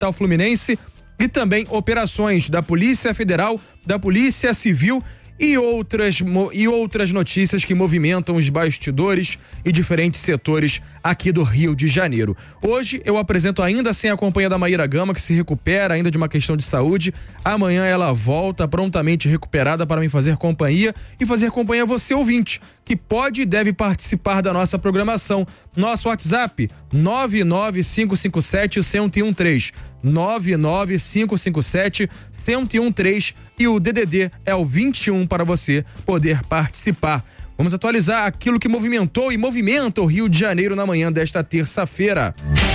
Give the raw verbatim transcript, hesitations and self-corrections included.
capital fluminense e também operações da Polícia Federal, da Polícia Civil e outras, e outras notícias que movimentam os bastidores e diferentes setores aqui do Rio de Janeiro. Hoje eu apresento ainda sem a companhia da Maíra Gama, que se recupera ainda de uma questão de saúde. Amanhã ela volta prontamente recuperada para me fazer companhia e fazer companhia a você, ouvinte, que pode e deve participar da nossa programação. Nosso WhatsApp, nove nove cinco cinco sete, um zero um três, nove nove cinco cinco sete, um zero um três, e o D D D é o vinte e um para você poder participar. Vamos atualizar aquilo que movimentou e movimenta o Rio de Janeiro na manhã desta terça-feira.